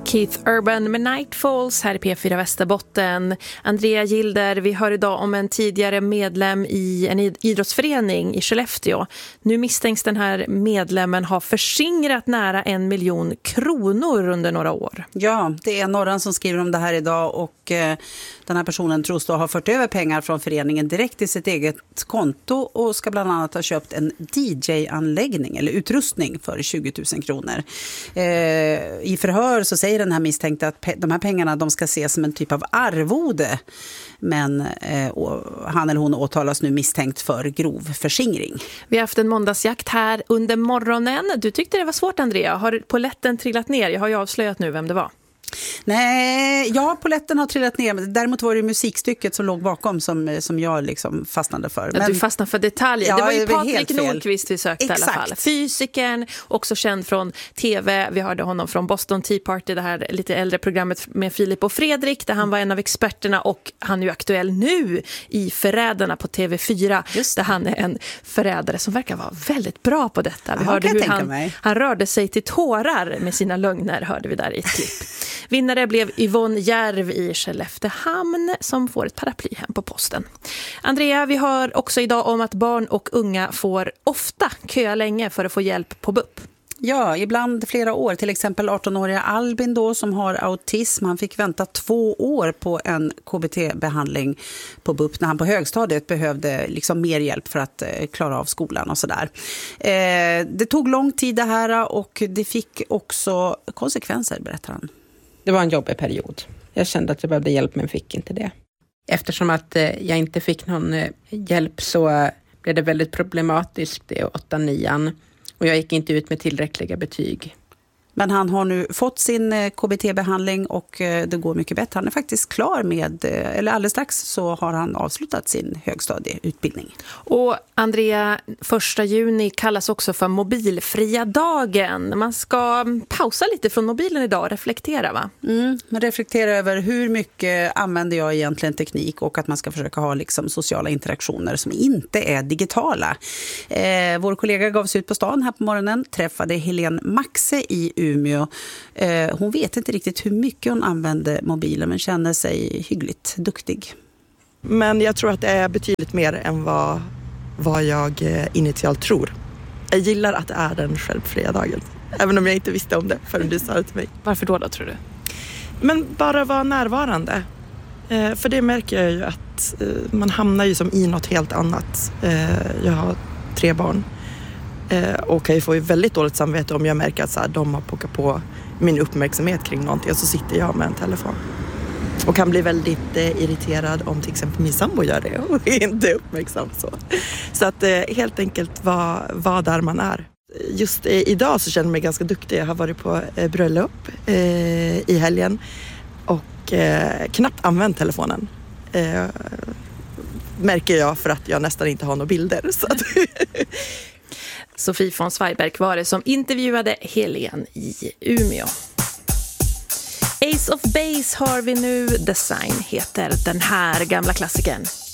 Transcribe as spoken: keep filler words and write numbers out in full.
Keith Urban med Nightfalls här i P fyra Västerbotten. Andrea Gilder, vi hör idag om en tidigare medlem i en idrottsförening i Skellefteå. Nu misstänks den här medlemmen ha förskingrat nära en miljon kronor under några år. Ja, det är Norran som skriver om det här idag och eh, den här personen tros då ha fört över pengar från föreningen direkt till sitt eget konto och ska bland annat ha köpt en D J-anläggning eller utrustning för tjugo tusen kronor. Eh, I förhör så säger den här misstänkta att pe- de här pengarna de ska ses som en typ av arvode. Men eh, han eller hon åtalas nu misstänkt för grov förskingring. Vi har haft en måndagsjakt här under morgonen. Du tyckte det var svårt, Andrea. Har polletten trillat ner? Jag har ju avslöjat nu vem det var. Nej, ja, polletten har trillat ner. Däremot var det musikstycket som låg bakom som, som jag liksom fastnade för. Men, ja, du fastnade för detaljer. Ja, det var ju det var Patrik Nordqvist vi sökte. Exakt. I alla fall. Fysikern, också känd från tv. Vi hörde honom från Boston Tea Party, det här lite äldre programmet med Filip och Fredrik, där han var en av experterna, och han är ju aktuell nu i Förrädarna på T V fyra. Just. Där han är en förrädare som verkar vara väldigt bra på detta. Vi Aha, hörde hur han, han rörde sig till tårar med sina lögner, hörde vi där i ett klipp. Vinnare blev Yvonne Järv i Skelleftehamn som får ett paraply hem på posten. Andrea, vi hör också idag om att barn och unga får ofta köa länge för att få hjälp på B U P. Ja, ibland flera år. Till exempel arton-åriga Albin då som har autism. Han fick vänta två år på en K B T-behandling på B U P när han på högstadiet behövde liksom mer hjälp för att eh, klara av skolan och sådär. Eh, det tog lång tid det här och det fick också konsekvenser, berättar han. Det var en jobbig period. Jag kände att jag behövde hjälp men fick inte det. Eftersom att eh, jag inte fick någon eh, hjälp så eh, blev det väldigt problematiskt i åtta nian. Och jag gick inte ut med tillräckliga betyg. Men han har nu fått sin K B T-behandling och det går mycket bättre. Han är faktiskt klar med, eller alldeles strax så har han avslutat sin högstadieutbildning. Och Andrea, första juni kallas också för mobilfria dagen. Man ska pausa lite från mobilen idag och reflektera, va? Mm, man reflekterar över hur mycket använder jag egentligen teknik och att man ska försöka ha liksom sociala interaktioner som inte är digitala. Eh, vår kollega gav sig ut på stan här på morgonen, träffade Helene Maxe i Umeå. Eh, hon vet inte riktigt hur mycket hon använder mobilen men känner sig hyggligt duktig. Men jag tror att det är betydligt mer än vad, vad jag initialt tror. Jag gillar att det är den självfria dagen. Även om jag inte visste om det förrän du sa det till mig. Varför då då, tror du? Men bara vara närvarande. Eh, för det märker jag ju att eh, man hamnar ju som i något helt annat. Eh, jag har tre barn. Eh, och jag får ju väldigt dåligt samvete om jag märker att så här, de har pockat på min uppmärksamhet kring någonting. Och så sitter jag med en telefon. Och kan bli väldigt eh, irriterad om till exempel min sambo gör det och är inte uppmärksam så. Så att eh, helt enkelt vara var där man är. Just eh, idag så känner jag mig ganska duktig. Jag har varit på eh, bröllop eh, i helgen och eh, knappt använt telefonen. Eh, märker jag för att jag nästan inte har några bilder. Så att Sofie von Zweigbergk var det som intervjuade Helen i Umeå. Ace of Base har vi nu. Design heter den här gamla klassikern.